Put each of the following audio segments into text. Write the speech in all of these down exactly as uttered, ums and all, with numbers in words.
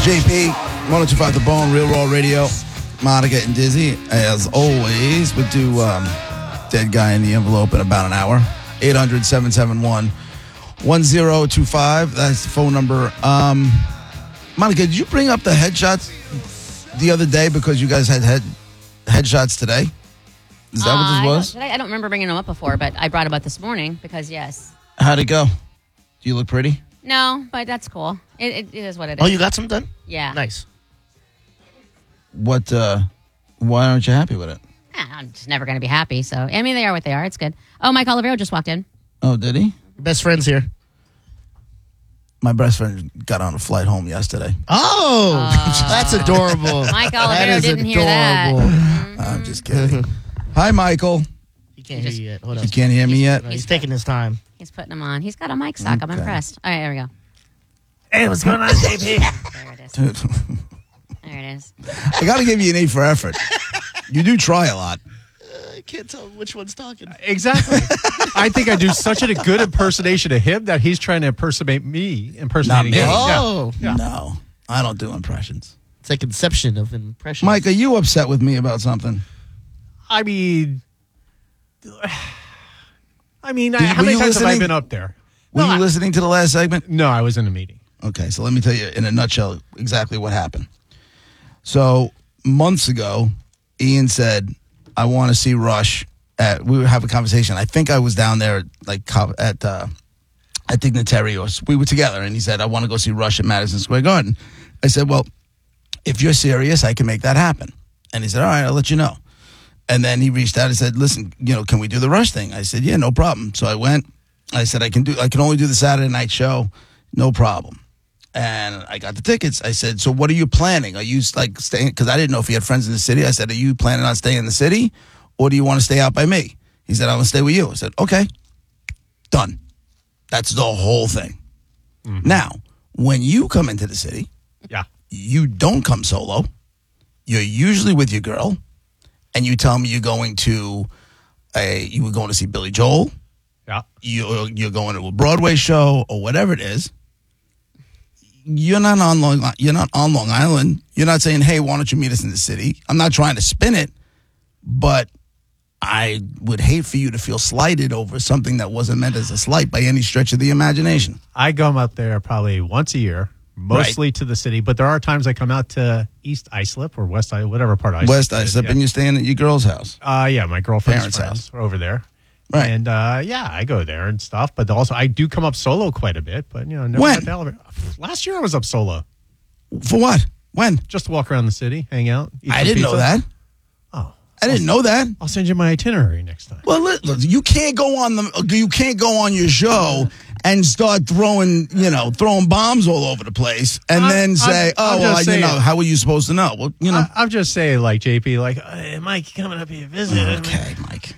J P, one oh two point five The Bone, Real Raw Radio. Monica and Dizzy, as always, would do um, Dead Guy in the Envelope in about an hour. eight hundred, seven seven one, one oh two five. That's the phone number. Um, Monica, did you bring up the headshots the other day because you guys had head headshots today? Is that uh, what this was? I don't, I don't remember bringing them up before, but I brought them up this morning because, yes. How'd it go? Do you look pretty? No, but that's cool. It, it, it is what it is. Oh, you got some done? Yeah. Nice. What, uh, why aren't you happy with it? I'm just never going to be happy. So, I mean, they are what they are. It's good. Oh, Mike Olivero just walked in. Oh, did he? Your best friend's here. My best friend got on a flight home yesterday. Oh, uh, that's adorable. Mike That Olivero is didn't adorable. hear that. Mm-hmm. I'm just kidding. Hi, Michael. He can't hear you yet. Hold on. You can't hear me yet? No, he's taking his time. He's putting them on. He's got a mic stock. I'm Okay. impressed. All right, there we go. Hey, what's going on, J P? There it is. Dude, There it is. I got to give you an A for effort. You do try a lot. I can't tell which one's talking. Exactly. I think I do such a good impersonation of him that he's trying to impersonate me, impersonating Not me. him. Oh. Yeah. No, I don't do impressions. It's a conception of impression. Mike, are you upset with me about something? I mean, I mean, I, Did- how were many you times have I listening? been up there? Were No, you I- listening to the last segment? No, I was in a meeting. Okay, so let me tell you in a nutshell exactly what happened. So months ago, Ian said, I want to see Rush. At, we would have a conversation. I think I was down there like co- at uh, at Dignitary, or we were together, and he said, I want to go see Rush at Madison Square Garden. I said, well, if you're serious, I can make that happen. And he said, all right, I'll let you know. And then he reached out and said, listen, you know, can we do the Rush thing? I said, yeah, no problem. So I went. I said, I can do. I can only do the Saturday night show. No problem. And I got the tickets. I said, so what are you planning? Are you like staying? Because I didn't know if he had friends in the city. I said, are you planning on staying in the city, or do you want to stay out by me? He said, I want to stay with you. I said, okay, done. That's the whole thing. Mm-hmm. Now, when you come into the city, Yeah. you don't come solo. You're usually with your girl, and you tell me you're going to a you were going to see Billy Joel. Yeah. You you're going to a Broadway show or whatever it is. You're not on Long. You're not on Long Island. You're not saying, "Hey, why don't you meet us in the city?" I'm not trying to spin it, but I would hate for you to feel slighted over something that wasn't meant as a slight by any stretch of the imagination. I come up there probably once a year, mostly Right. to the city, but there are times I come out to East Islip or West Islip, whatever part of Islip. West it is, Islip, yeah. and you're staying at your girl's house. Uh, yeah, my girlfriend's Parents' friends house. are over there. Right. And, uh, yeah, I go there and stuff, but also I do come up solo quite a bit, but, you know, never When? got the elevator. Last year I was up solo, For what? When? just to walk around the city, hang out. Eat I some didn't know pizza. that. Oh, I didn't know that. I'll send you my itinerary next time. Well, li- listen, you can't go on the you can't go on your show and start throwing you know throwing bombs all over the place, and I'm- then say, I'm- "Oh, I'm well, just you saying. know, how were you supposed to know?" Well, you know. I, I'm just saying, like, J P, like, hey, Mike, you coming up here to visit? Okay, Mike.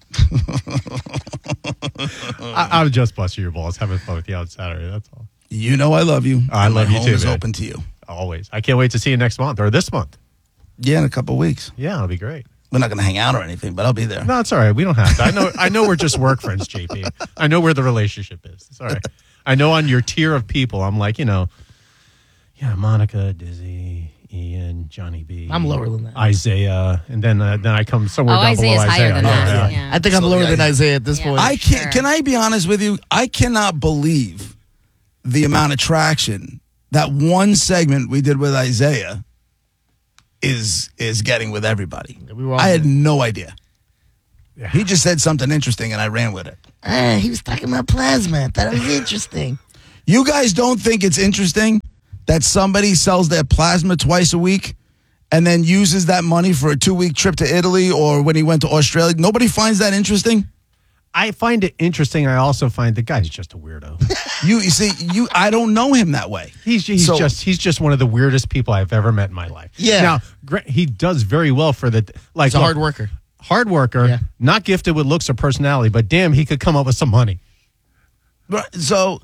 I, I'm just busting your balls, having fun with you on Saturday. That's all. You know I love you. I and love my you home too, is man. open to you. Always. I can't wait to see you next month or this month. Yeah, in a couple of weeks. Yeah, it'll be great. We're not going to hang out or anything, but I'll be there. No, it's all right. We don't have to. I know. I know we're just work friends, J P. I know where the relationship is. It's all right. I know on your tier of people, I'm like, you know, yeah, Monica, Dizzy, Ian, Johnny B. I'm lower than that. Isaiah, and then uh, then I come somewhere Oh, down below Isaiah's higher Isaiah. than Yeah, that. yeah. Yeah. I think I'm So, lower yeah. than Isaiah at this Yeah. point. I can't. Sure. Can I be honest with you? I cannot believe the amount of traction that one segment we did with Isaiah is is getting with everybody. we were all I had there. no idea. Yeah. He just said something interesting, and I ran with it. Ah, he was talking about plasma. I thought it was interesting. You guys don't think it's interesting that somebody sells their plasma twice a week and then uses that money for a two-week trip to Italy or when he went to Australia? Nobody finds that interesting? I find it interesting. I also find the guy's just a weirdo. You, you see, you I don't know him that way. He's he's So- just he's just one of the weirdest people I've ever met in my life. Yeah. Now gra- he does very well for the like He's a look, hard worker. hard worker, Yeah. not gifted with looks or personality, but damn, he could come up with some money. Right, So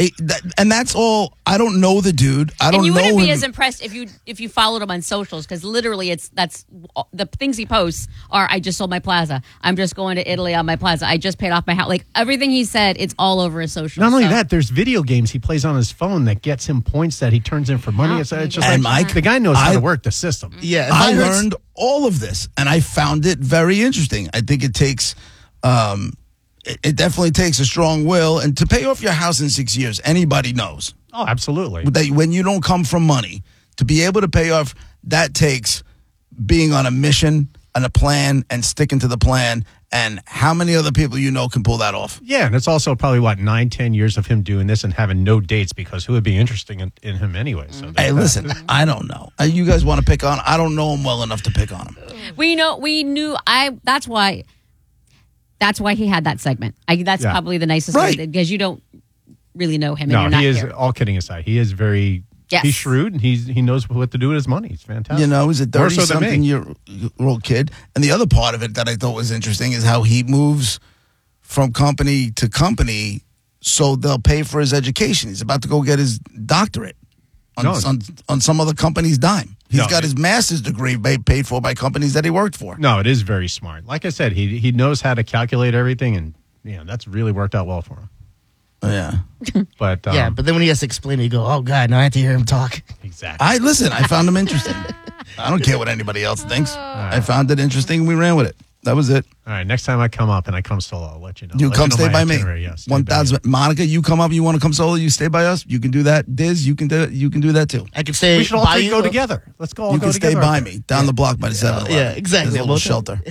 It- that- and that's all. I don't know the dude. I don't and you know wouldn't be him. as impressed if you if you followed him on socials because literally it's that's the things he posts are I just sold my plaza. I'm just going to Italy on my plaza. I just paid off my house. Like everything he said, it's all over his socials. Not only So- that, there's video games he plays on his phone that gets him points that he turns in for money. Oh, It's, it's just And like Mike, the guy knows how I- to work the system. Yeah, if I heard- learned all of this, and I found it very interesting. I think it takes, um, it, it definitely takes a strong will, and to pay off your house in six years, anybody knows Oh, absolutely. that when you don't come from money, to be able to pay off, that takes being on a mission and a plan and sticking to the plan. And how many other people you know can pull that off? Yeah, and it's also probably what nine, ten years of him doing this and having no dates because who would be interesting in, in him anyway? So Hey, there's that. listen, I don't know. Uh, You guys want to pick on? I don't know him well enough to pick on him. We know we knew I that's why that's why he had that segment. I that's Yeah. probably the nicest Right. way because you don't really know him and No, you're not he is. here. All kidding aside, he is very. Yes. He's shrewd and he's he knows what to do with his money. He's fantastic. You know, he's a More so than thirty-something me. year old kid. And the other part of it that I thought was interesting is how he moves from company to company so they'll pay for his education. He's about to go get his doctorate on, No. on, on some other company's dime. He's No, got it- his master's degree ba- paid for by companies that he worked for. No, it is very smart. Like I said, he he knows how to calculate everything, and yeah, that's really worked out well for him. Yeah. But um, yeah, but then when he has to explain it, you go, "Oh God, now I have to hear him talk." exactly. I listen, I found him interesting. I don't care what anybody else thinks. I found it interesting. We ran with it. That was it. All right, next time I come up and I come solo, I'll let you know. You Let come know stay my by me. itinerary. Yes, stay One by me. thousand. Monica, you come up. You want to come solo? You stay by us. You can do that. Diz, you can do it. You can do that too. I could say, We should all buy three you go a- together. Let's go all You go can stay together. by me down the block by the seven eleven. yeah, exactly. There's a little Both- shelter.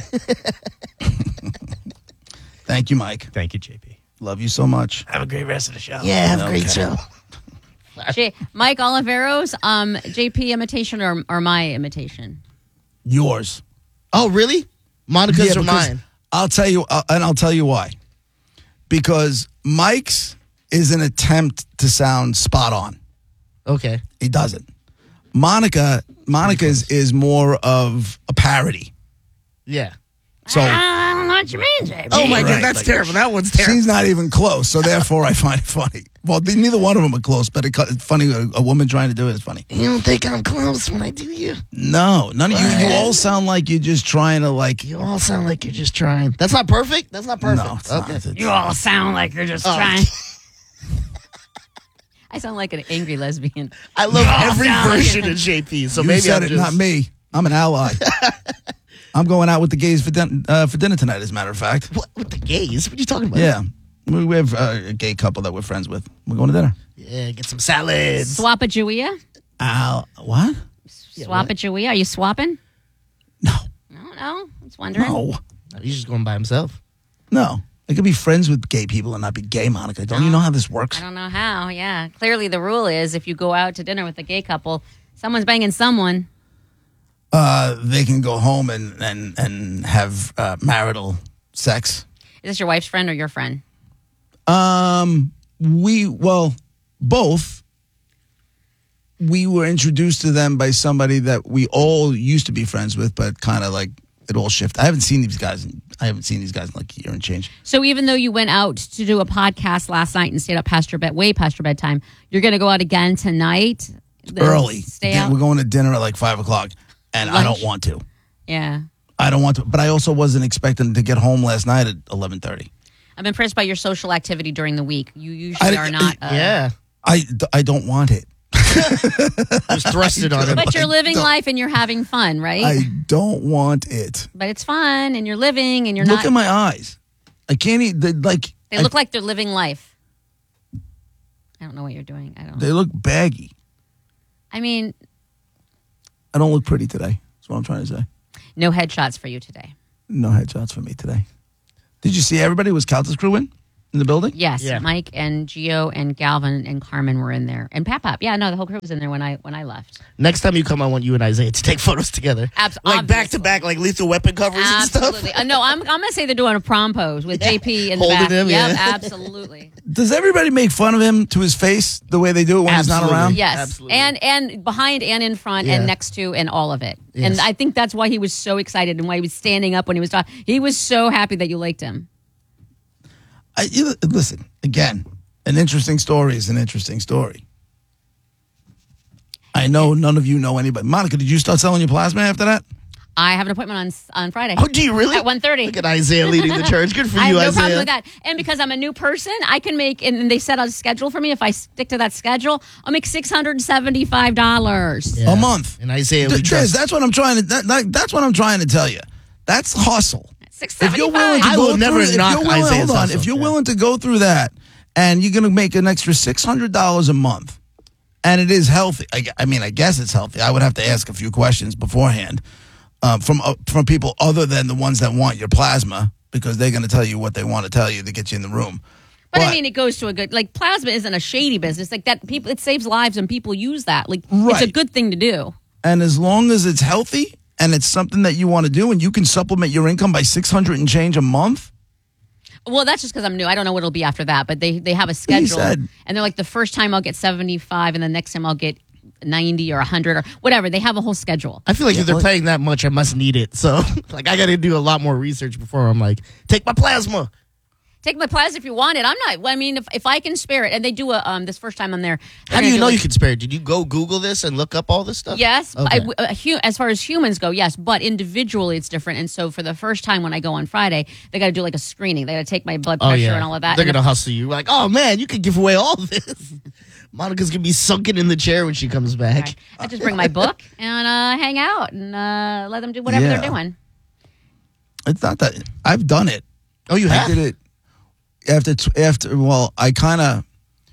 Thank you, Mike. Thank you, J P. Love you so much. Have a great rest of the show. Yeah, have a Okay. great show. J- Mike Oliveros, um, J P imitation or, or my imitation? Yours. Oh, really? Monica's Yeah, or because mine? I'll tell you, uh, and I'll tell you why. Because Mike's is an attempt to sound spot on. Okay. He doesn't. Monica, Monica's is more of a parody. Yeah. So I don't know what you mean, J P. Oh my Right, God, that's like- terrible. That one's terrible. she's not even close. So therefore, I find it funny. Well, they- neither one of them are close, but it, it's funny. A, a woman trying to do it is funny. You don't think I'm close when I do you? No, none of you. You all sound like you're just trying to like. You all sound like you're just trying. That's not perfect. That's not perfect. No, it's okay. not. It's- You all sound like you're just Oh. trying. I sound like an angry lesbian. I love all every sound like version you're- of J P. So you maybe said I'm it, just not me. I'm an ally. I'm going out with the gays for, din- uh, for dinner tonight, as a matter of fact. What, with the gays? What are you talking about? Yeah. We we have uh, a gay couple that we're friends with. We're going to dinner. Yeah, get some salads. Swap a Julia? Al, what? Swap a Julia? Are you swapping? No. I don't know. I was wondering. No. No, he's just going by himself. No. I could be friends with gay people and not be gay, Monica. Don't you know how this works? I don't know how. Yeah. Clearly, the rule is if you go out to dinner with a gay couple, someone's banging someone. Uh, they can go home and, and, and have uh, marital sex. Is this your wife's friend or your friend? Um, we, well, both. We were introduced to them by somebody that we all used to be friends with, but kind of like it all shifted. I haven't seen these guys. In, I haven't seen these guys in like a year and change. So even though you went out to do a podcast last night and stayed up past your bed, way past your bedtime, you're going to go out again tonight? Then Early. Stay Yeah, out? we're going to dinner at like five o'clock, and I Lunch? don't want to. Yeah. I don't want to. But I also wasn't expecting to get home last night at eleven thirty. I'm impressed by your social activity during the week. You usually I- are not. Uh, yeah. I, I don't want it. Just thrust it on him. But you're living don't- life and you're having fun, right? I don't want it. but it's fun and you're living and you're Look not. at my eyes. I can't eat. They, like they I- look like they're living life. I don't know what you're doing. I don't. they look baggy. I mean, I don't look pretty today. That's what I'm trying to say. no headshots for you today. No headshots for me today. Did you see everybody? Was Calta's crew in in the building? Yes, Yeah. Mike and Gio and Galvin and Carmen were in there, and Pap Pap. Yeah, no, the whole crew was in there when I when I left. Next time you come, I want you and Isaiah to take photos together. Abs- like back to obviously. back, like Lethal Weapon covers Absolutely. and stuff. Uh, no, I'm I'm gonna say they're doing a prom pose with Yeah. J P in the Holding back. him, yep, yeah. absolutely. Does everybody make fun of him to his face the way they do it when he's not Absolutely. around? Yes, Absolutely. and and behind and in front Yeah. and next to and all of it. Yes. And I think that's why he was so excited and why he was standing up when he was talking. He was so happy that you liked him. I, you, listen again. An interesting story is an interesting story. I know none of you know anybody. Monica, did you start selling your plasma after that? I have an appointment on on Friday. Oh, do you really? At one thirty. Look at Isaiah leading the church. Good for I you, have no Isaiah. problem with that. And because I'm a new person, I can make, and they set a schedule for me. If I stick to that schedule, I'll make six hundred seventy-five dollars. Yeah. A month. And Isaiah, Th- we Triz, trust. that's what I'm trying to. That, that, that's what I'm trying to tell you. That's hustle. six If you're willing to I go will through, never if knock you're willing, Isaiah's hold on. hustle, If you're yeah. willing to go through that, and you're going to make an extra six hundred dollars a month, and it is healthy. I, I mean, I guess it's healthy. I would have to ask a few questions beforehand um, from uh, from people other than the ones that want your plasma, because they're going to tell you what they want to tell you to get you in the room. But, I mean, it goes to a good, like, plasma isn't a shady business. Like, that, people, it saves lives and people use that. Like, it's a Right. good thing to do. And as long as it's healthy and it's something that you want to do, and you can supplement your income by six hundred and change a month. Well, that's just because I'm new. I don't know what it'll be after that, but they, they have a schedule. said- And they're like, the first time I'll get seventy-five, and the next time I'll get ninety or one hundred or whatever. They have a whole schedule. I feel like if they're well- paying that much, I must need it. So, like, I got to do a lot more research before I'm like, take my plasma. Take my plasma if you want it. I'm not, I mean, if, if I can spare it, and they do a, um, this first time I'm there. they're How do gonna you know like- you can spare it? Did you go Google this and look up all this stuff? Yes, Okay. I, uh, hu- as far as humans go, yes, but individually it's different. And so for the first time when I go on Friday, they got to do like a screening. They got to take my blood Oh, pressure yeah. and all of that. They're And going to hustle you. Like, oh, man, you could give away all this. Monica's going to be sunken in the chair when she comes back. I, I just bring my book and uh, hang out and uh, let them do whatever Yeah. they're doing. It's not that I've done it. Oh, you I have? did it after t- after. Well, I kind of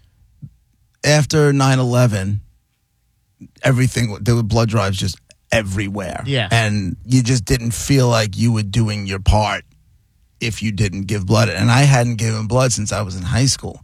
after nine eleven, everything there were blood drives just everywhere. Yeah. and you just didn't feel like you were doing your part if you didn't give blood. And I hadn't given blood since I was in high school.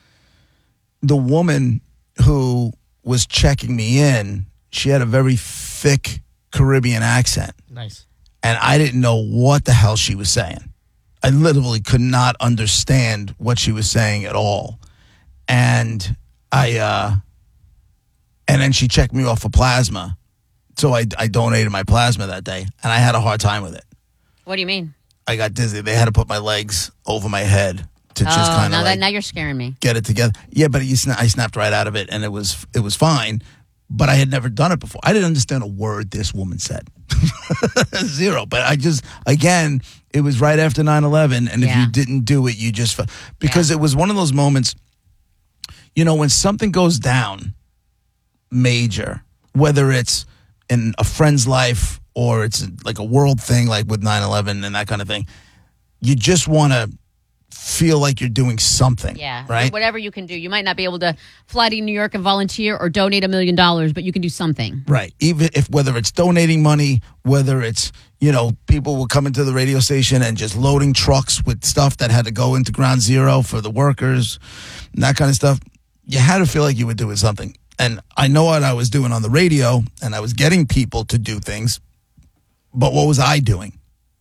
The woman who was checking me in, she had a very thick Caribbean accent. Nice. And I didn't know what the hell she was saying. I literally could not understand what she was saying at all. And I, uh, and then she checked me off for plasma. So I, I donated my plasma that day, and I had a hard time with it. What do you mean? I got dizzy. They had to put my legs over my head to just oh, kind now, of that, like now you're scaring me. get it together. Yeah, but you sna- I snapped right out of it, and it was it was fine. But I had never done it before. I didn't understand a word this woman said. Zero. But I just, again, it was right after nine eleven, and if Yeah. you didn't do it, you just, fe- because Yeah. it was one of those moments, you know, when something goes down major, whether it's in a friend's life or it's like a world thing, like with nine eleven and that kind of thing, you just want to feel like you're doing something. Yeah, Right? whatever you can do. You might not be able to fly to New York and volunteer or donate a million dollars, but you can do something. Right. Even if whether it's donating money, whether it's, you know, people will come into the radio station and just loading trucks with stuff that had to go into ground zero for the workers and that kind of stuff. You had to feel like you were doing something. And I know what I was doing on the radio, and I was getting people to do things, but what was I doing?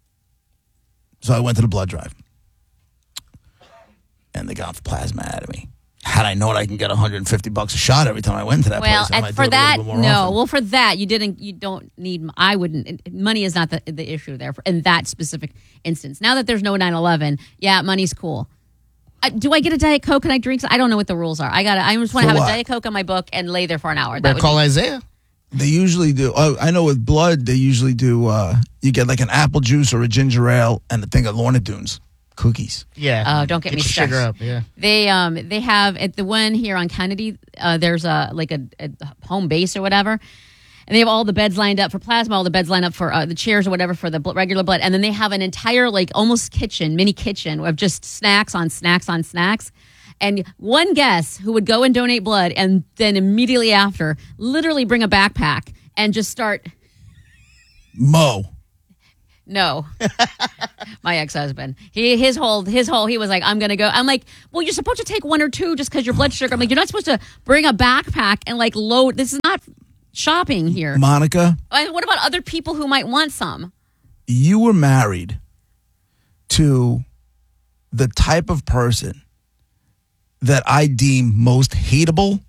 So I went to the blood drive. And they got the plasma out of me. Had I known I can get one hundred fifty bucks a shot every time I went to that Well, place, I and might for do it a that, little bit more no. often. Well, for that, you didn't. You don't need. I wouldn't. Money is not the the issue there for, in that specific instance. Now that there's no nine eleven, yeah, money's cool. Uh, do I get a Diet Coke? Can I drink? I don't know what the rules are. I got. I just want to For have what? a Diet Coke on my book and lay there for an hour. That Better would call be, Isaiah. They usually do. Oh, I know with blood, they usually do. Uh, you get like an apple juice or a ginger ale and a thing of Lorna Doones cookies. Yeah. Oh, don't get me your started. sugar up. Yeah. They um they have at the one here on Kennedy. Uh, there's a like a, a home base or whatever, and they have all the beds lined up for plasma, all the beds lined up for uh, the chairs or whatever for the bl- regular blood, and then they have an entire like almost kitchen, mini kitchen of just snacks on snacks on snacks. And one guest who would go and donate blood, and then immediately after, literally bring a backpack and just start. Mo. No, my ex-husband. He his whole his whole he was like, I'm gonna go. I'm like, well, you're supposed to take one or two just because your blood sugar. I'm like, you're not supposed to bring a backpack and like load. This is not shopping here. Monica, And what about other people who might want some? you were married to the type of person that I deem most hateable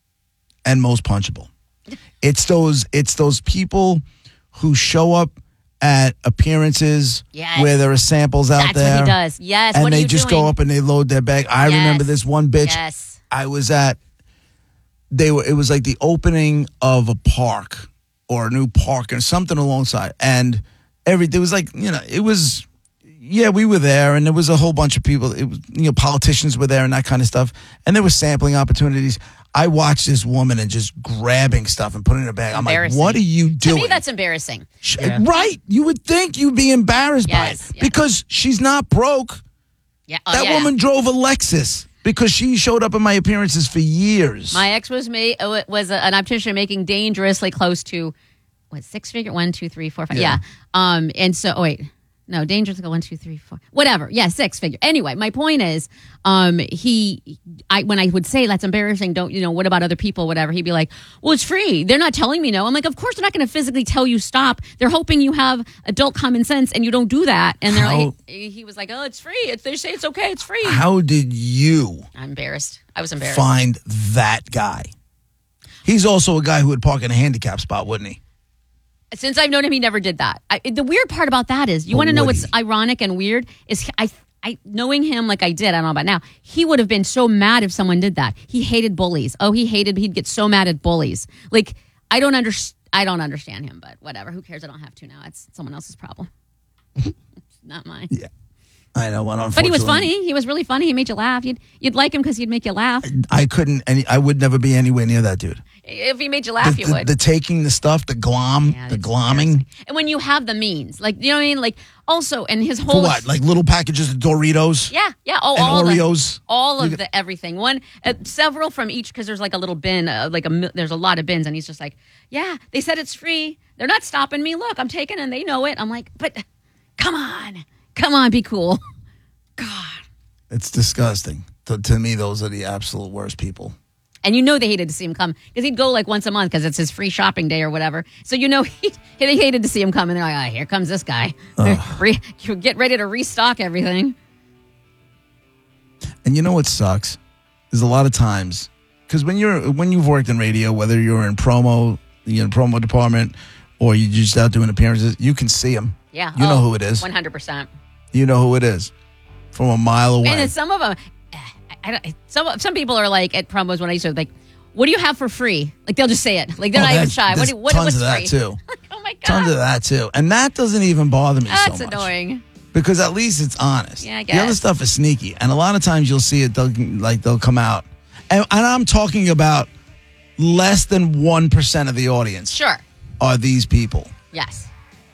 and most punchable. It's those it's those people who show up at appearances Yes. where there are samples out That's there. what he does. Yes. And what are they you just doing? go up and they load their bag. I Yes. remember this one bitch. Yes. I was at, they were, it was like the opening of a park or a new park or something alongside. And every, there was like, you know, it was, yeah, we were there and there was a whole bunch of people. It was, you know, politicians were there and that kind of stuff. And there was sampling opportunities. I watched this woman and just grabbing stuff and putting it in her bag. I'm like, Embarrassing. what are you To doing? me, that's embarrassing. Sh- Right. You would think you'd be embarrassed by Yes, it yes. because she's not broke. Yeah. Oh, That yeah. woman drove a Lexus because she showed up at my appearances for years. My ex was ma- uh, was a, an optician making dangerously close to what six figure one two three four five yeah. Yeah. Um and so oh wait no dangerously go one two three four whatever yeah six figure anyway my point is um he I when I would say that's embarrassing don't you know what about other people whatever he'd be like well it's free they're not telling me no I'm like of course they're not going to physically tell you stop they're hoping you have adult common sense and you don't do that and they're How- like he was like oh it's free it's, they say it's okay it's free How did you I'm embarrassed I was embarrassed find that guy? He's also a guy who would park in a handicap spot, wouldn't he? Since I've known him, he never did that. I, the weird part about that is, you But want to know would what's he? ironic and weird is he- I, I knowing him like I did. I don't know about now. He would have been so mad if someone did that. He hated bullies. Oh, he hated. He'd get so mad at bullies. Like I don't understand. I don't understand him, but whatever. Who cares? I don't have to now. It's someone else's problem. It's not mine. Yeah. I know. Well, But he was unfortunately, funny. He was really funny. He made you laugh. You'd you'd like him because he'd make you laugh. I couldn't, any, I would never be anywhere near that dude. If he made you The, laugh, you the, would. the taking the stuff, the glom, Yeah, the it's glomming. embarrassing. And when you have the means, like you know what I mean, like also, and his For whole what? Like little packages of Doritos? Yeah, yeah. Oh, And all Oreos. The, all You of the everything. One, uh, several from each because there's like a little bin, uh, like a mi- there's a lot of bins, and he's just like, yeah, they said it's free. They're not stopping me. Look, I'm taking, and they know it. I'm like, but come on, come on, be cool. God. It's disgusting. To, to me, those are the absolute worst people. And you know they hated to see him come because he'd go like once a month because it's his free shopping day or whatever. So you know he, they hated to see him come, and they're like, oh, here comes this guy. Re- get ready to restock everything. And you know what sucks? Is a lot of times because when you're when you've worked in radio, whether you're in promo, you're in promo department, or you're just out doing appearances, you can see them. Yeah, You know oh, who it is. one hundred percent. You know who it is from a mile away. And then some of them, I don't, some some people are like at promos when I used to like, what do you have for free? Like they'll just say it. Like they're Oh, not even that- shy. What there's do, what, tons what's of that free? too. Like, oh my god, Tons of that too, and that doesn't even bother me that's so much annoying. because at least it's honest. Yeah, I The other guess. stuff is sneaky, and a lot of times you'll see it. They'll like they'll come out, and, and I'm talking about less than one percent of the audience Sure. are these people, Yes.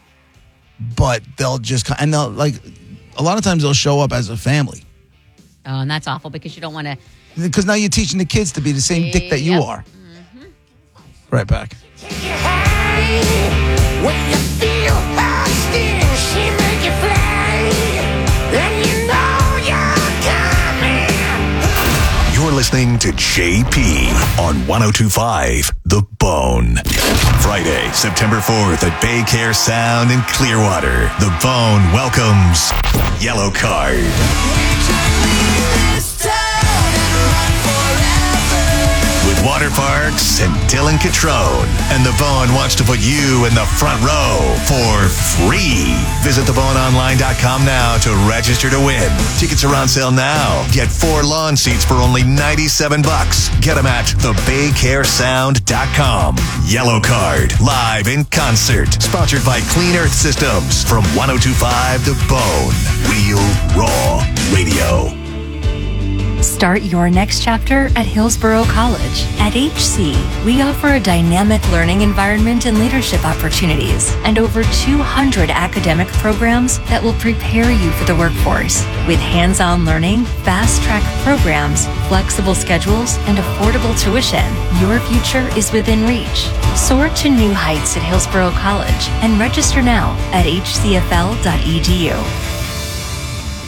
but they'll just co- and they'll like a lot of times they'll show up as a family Oh, and that's awful because you don't want to. because now you're teaching the kids to be the same dick that you Yep. are. Right back. When you feel her sting, she make you fly, and you know you're coming. You're listening to J P on one oh two point five The Bone. Friday, September fourth at Bay Care Sound in Clearwater. The Bone welcomes Yellow Card. With Water Parks and Dylan Catrone. And The Bone wants to put you in the front row for free. Visit the bone online dot com now to register to win. Tickets are on sale now. Get four lawn seats for only ninety-seven bucks. Get them at the bay care sound dot com. Yellow Card, live in concert. Sponsored by Clean Earth Systems from one oh two point five The Bone. Real Raw Radio. Start your next chapter at Hillsborough College. At H C, we offer a dynamic learning environment and leadership opportunities, and over two hundred academic programs that will prepare you for the workforce. With hands-on learning, fast-track programs, flexible schedules, and affordable tuition, your future is within reach. Soar to new heights at Hillsborough College and register now at h c f l dot e d u.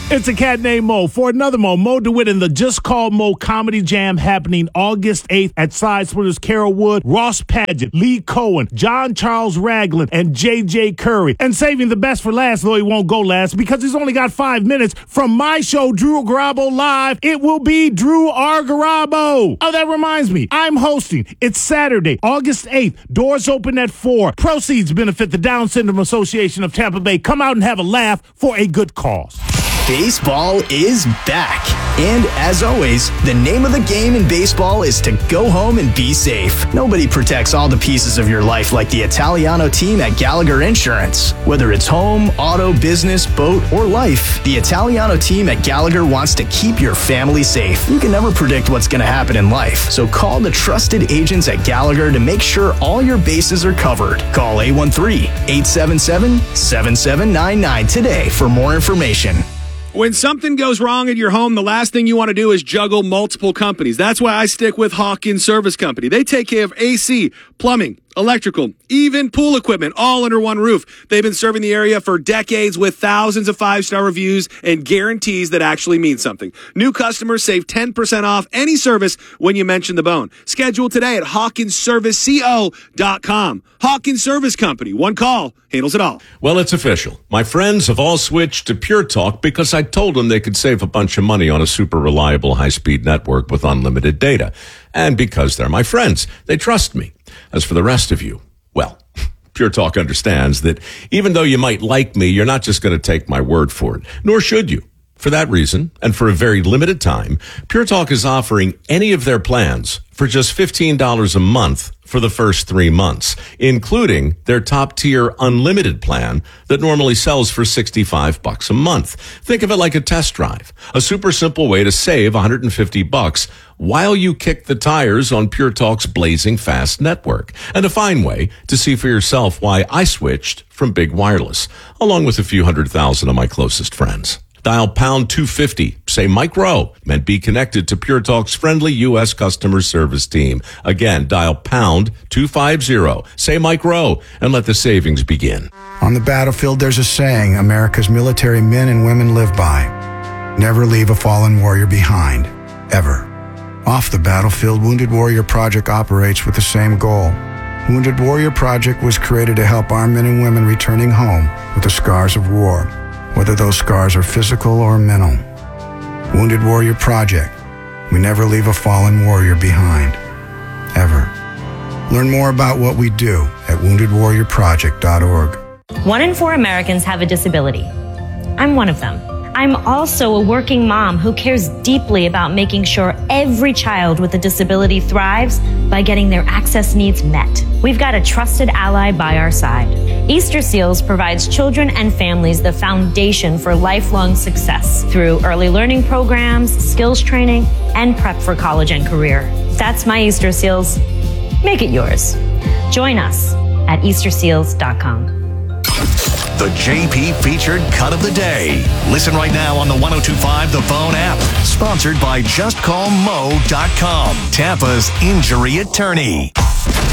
It's a cat named Mo for another Mo. Mo DeWitt in the Just Call Mo Comedy Jam happening August eighth at Side Splitters. Carol Wood, Ross Padgett, Lee Cohen, John Charles Ragland, and J J Curry. And saving the best for last, though he won't go last because he's only got five minutes from my show, Drew Garabo Live. It will be Drew R. Garabo. Oh, that reminds me. I'm hosting. It's Saturday, August eighth. Doors open at four. Proceeds benefit the Down Syndrome Association of Tampa Bay. Come out and have a laugh for a good cause. Baseball is back. And as always, the name of the game in baseball is to go home and be safe. Nobody protects all the pieces of your life like the Italiano team at Gallagher Insurance. Whether it's home, auto, business, boat, or life, the Italiano team at Gallagher wants to keep your family safe. You can never predict what's going to happen in life, so call the trusted agents at Gallagher to make sure all your bases are covered. Call eight one three, eight seven seven, seven seven nine nine today for more information. When something goes wrong at your home, the last thing you want to do is juggle multiple companies. That's why I stick with Hawkins Service Company. They take care of A C, plumbing, electrical, even pool equipment, all under one roof. They've been serving the area for decades with thousands of five-star reviews and guarantees that actually mean something. New customers save ten percent off any service when you mention the bone. Schedule today at hawkins service co dot com. Hawkins Service Company. One call handles it all. Well, it's official. My friends have all switched to Pure Talk because I told them they could save a bunch of money on a super reliable high-speed network with unlimited data. And because they're my friends, they trust me. As for the rest of you, well, Pure Talk understands that even though you might like me, you're not just going to take my word for it, nor should you. For that reason, and for a very limited time, Pure Talk is offering any of their plans for just fifteen dollars a month for the first three months, including their top-tier unlimited plan that normally sells for sixty-five bucks a month. Think of it like a test drive, a super simple way to save one hundred fifty bucks while you kick the tires on Pure Talk's blazing fast network, and a fine way to see for yourself why I switched from big wireless, along with a few hundred thousand of my closest friends. Dial pound two fifty, say Mike Rowe, and be connected to Pure Talk's friendly U S customer service team. Again, dial pound two fifty, say Mike Rowe, and let the savings begin. On the battlefield, there's a saying America's military men and women live by. Never leave a fallen warrior behind, ever. Off the battlefield, Wounded Warrior Project operates with the same goal. Wounded Warrior Project was created to help our men and women returning home with the scars of war, whether those scars are physical or mental. Wounded Warrior Project. We never leave a fallen warrior behind, ever. Learn more about what we do at wounded warrior project dot org. One in four Americans have a disability. I'm one of them. I'm also a working mom who cares deeply about making sure every child with a disability thrives by getting their access needs met. We've got a trusted ally by our side. Easter Seals provides children and families the foundation for lifelong success through early learning programs, skills training, and prep for college and career. That's my Easter Seals. Make it yours. Join us at easter seals dot com. The J P Featured Cut of the Day. Listen right now on the one oh two point five The Phone app. Sponsored by just call mo dot com, Tampa's injury attorney.